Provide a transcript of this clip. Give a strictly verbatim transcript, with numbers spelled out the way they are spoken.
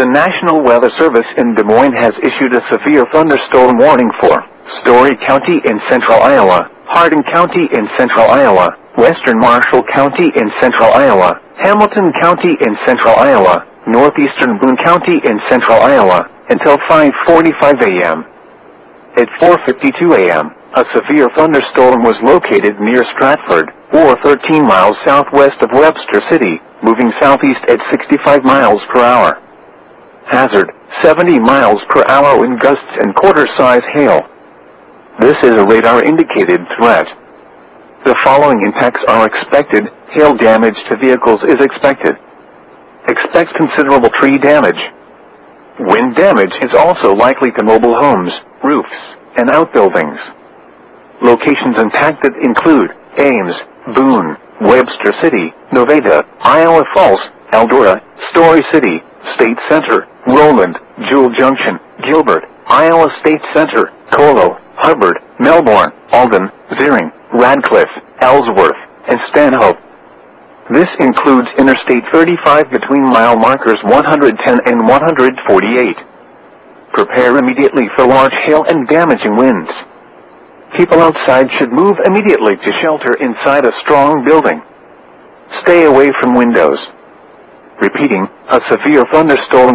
National Weather Service in Des Moines has issued a severe thunderstorm warning for Story County in central Iowa, Hardin County in central Iowa, Western Marshall County in central Iowa, Hamilton County in central Iowa, northeastern Boone County in central Iowa, until five forty-five a m At four fifty-two a m, a severe thunderstorm was located near Stratford, or thirteen miles southwest of Webster City, moving southeast at sixty-five miles per hour. Hazard, seventy miles per hour wind gusts and quarter-size hail. This is a radar-indicated threat. The following impacts are expected. Hail damage to vehicles is expected. Expect considerable tree damage. Wind damage is also likely to mobile homes, roofs, and outbuildings. Locations impacted include Ames, Boone, Webster City, Nevada, Iowa Falls, Eldora, Story City, State Center, Roland, Jewel Junction, Gilbert, Iowa State Center, Colo, Hubbard, Melbourne, Alden, Zering, Radcliffe, Ellsworth, and Stanhope. This includes Interstate thirty-five between mile markers one hundred ten and one hundred forty-eight. Prepare immediately for large hail and damaging winds. People outside should move immediately to shelter inside a strong building. Stay away from windows. Repeating, a severe thunderstorm